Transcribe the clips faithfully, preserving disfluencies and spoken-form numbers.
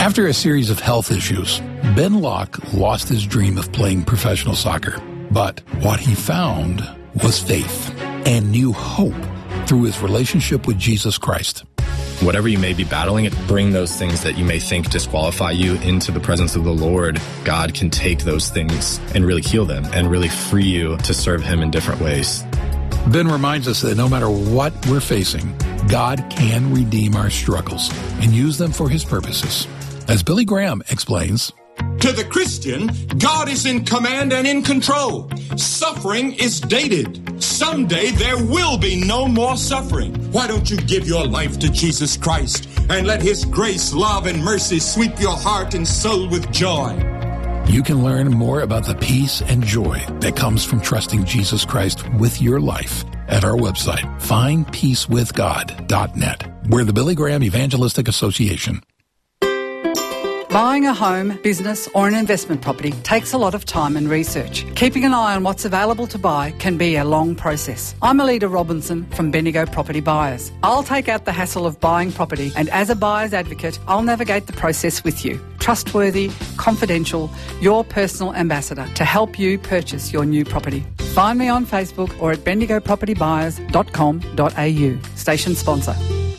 After a series of health issues, Ben Locke lost his dream of playing professional soccer. But what he found was faith and new hope through his relationship with Jesus Christ. Whatever you may be battling, bring those things that you may think disqualify you into the presence of the Lord. God can take those things and really heal them and really free you to serve Him in different ways. Ben reminds us that no matter what we're facing, God can redeem our struggles and use them for His purposes. As Billy Graham explains, to the Christian, God is in command and in control. Suffering is dated. Someday there will be no more suffering. Why don't you give your life to Jesus Christ and let His grace, love, and mercy sweep your heart and soul with joy? You can learn more about the peace and joy that comes from trusting Jesus Christ with your life at our website, find peace with god dot net. We're the Billy Graham Evangelistic Association. Buying a home, business or an investment property takes a lot of time and research. Keeping an eye on what's available to buy can be a long process. I'm Alida Robinson from Bendigo Property Buyers. I'll take out the hassle of buying property, and as a buyer's advocate, I'll navigate the process with you. Trustworthy, confidential, your personal ambassador to help you purchase your new property. Find me on Facebook or at bendigo property buyers dot com dot a u. Station sponsor.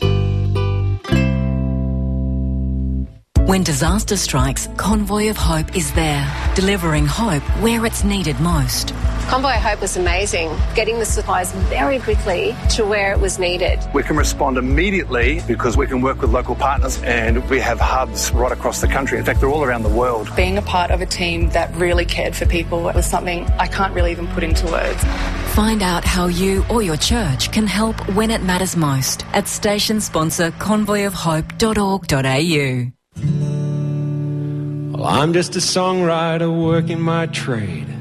When disaster strikes, Convoy of Hope is there, delivering hope where it's needed most. Convoy of Hope was amazing, getting the supplies very quickly to where it was needed. We can respond immediately because we can work with local partners, and we have hubs right across the country. In fact, they're all around the world. Being a part of a team that really cared for people was something I can't really even put into words. Find out how you or your church can help when it matters most at station sponsor convoy of hope dot org dot a u. Well, I'm just a songwriter working my trade.